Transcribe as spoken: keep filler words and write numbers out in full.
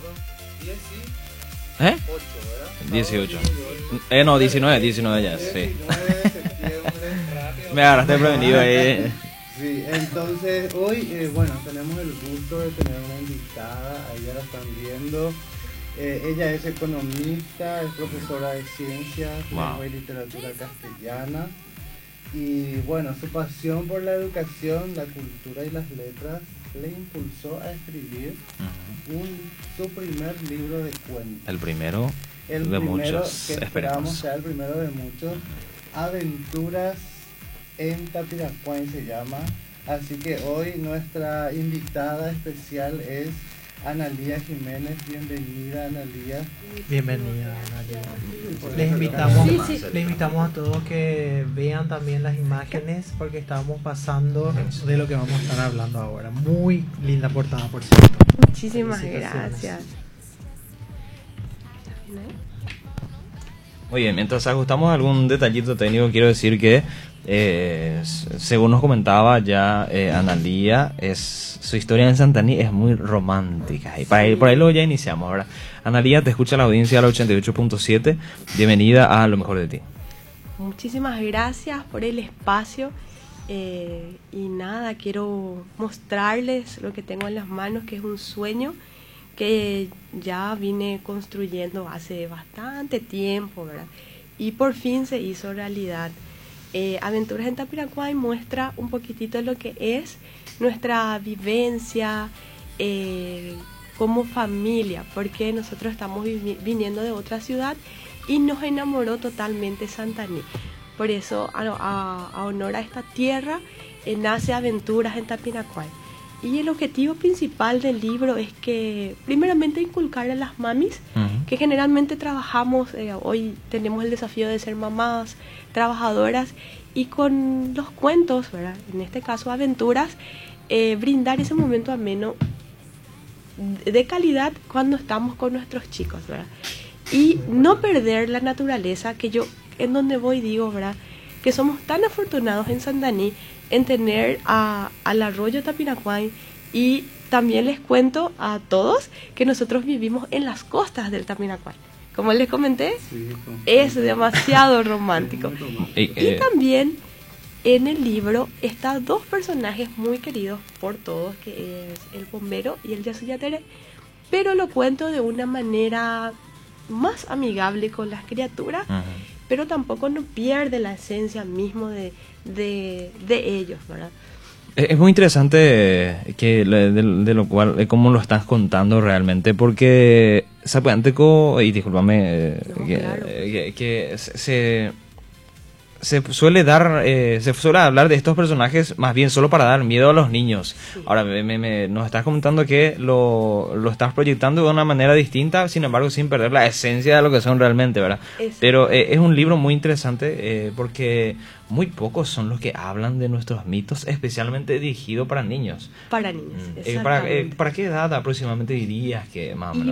¿Eh? dieciocho. Eh, no, diecinueve, diecinueve ya, sí. Me agarraste prevenido ahí. Sí, entonces hoy, eh, bueno, tenemos el gusto de tener una invitada, ahí ya la están viendo. Eh, ella es economista, es profesora de ciencias, Wow. lengua y literatura castellana. Y bueno, su pasión por la educación, la cultura y las letras le impulsó a escribir Uh-huh. un, su primer libro de cuentos. El primero El de primero muchos, que esperamos esperemos. sea el primero de muchos. Aventuras en Tapiracuay se llama. Así que hoy nuestra invitada especial es Analía Jiménez. Bienvenida, Analía. Bienvenida, Analía. Les invitamos, Sí, sí. les invitamos a todos que vean también las imágenes porque estamos pasando de lo que vamos a estar hablando ahora. Muy linda portada, por cierto. Muchísimas Felicitaciones. gracias. Muy bien, mientras ajustamos algún detallito técnico, quiero decir que, eh, según nos comentaba ya eh, Analía, es, su historia en Santaní es muy romántica. Y para ahí, por ahí luego ya iniciamos. Ahora, Analía, te escucha la audiencia al ochenta y ocho punto siete. Bienvenida a Lo Mejor de Ti. Muchísimas gracias por el espacio. Eh, y nada, quiero mostrarles lo que tengo en las manos, que es un sueño que ya vine construyendo hace bastante tiempo, ¿verdad? Y por fin se hizo realidad. Eh, Aventuras en Tapiracuay muestra un poquitito lo que es nuestra vivencia eh, como familia, porque nosotros estamos vi- viniendo de otra ciudad y nos enamoró totalmente Santaní. Por eso, a, a, a honor a esta tierra, eh, nace Aventuras en Tapiracuay. Y el objetivo principal del libro es que, primeramente, inculcar a las mamis, Uh-huh. que generalmente trabajamos, eh, hoy tenemos el desafío de ser mamás, trabajadoras, y con los cuentos, ¿verdad? En este caso aventuras, eh, brindar ese momento ameno de calidad cuando estamos con nuestros chicos, ¿verdad? Y no perder la naturaleza, que yo en donde voy digo, ¿verdad?, que somos tan afortunados en Santaní en tener a, al arroyo Tapiracuay, y también les cuento a todos que nosotros vivimos en las costas del Tapiracuay. Como les comenté, Sí, con- es demasiado romántico. Muy romántico. Y, Y eh, también en el libro están dos personajes muy queridos por todos, que es el bombero y el yasuyatere, pero lo cuento de una manera más amigable con las criaturas, uh-huh. pero tampoco no pierde la esencia mismo de, de, de ellos, ¿verdad? Es muy interesante que de, de, de lo cual, de cómo lo estás contando realmente, porque Zapoteco, y discúlpame, eh, No, que, claro. eh, que, que se, se suele dar, eh, se suele hablar de estos personajes más bien solo para dar miedo a los niños. Sí. Ahora, me, me- me- nos estás comentando que lo, lo estás proyectando de una manera distinta, sin embargo, sin perder la esencia de lo que son realmente, ¿verdad? Exacto. Pero eh, es un libro muy interesante eh, porque muy pocos son los que hablan de nuestros mitos, especialmente dirigido para niños. Para niños, Mm. Eh, para, eh, exactamente. ¿Para qué edad aproximadamente dirías que más o Y menos?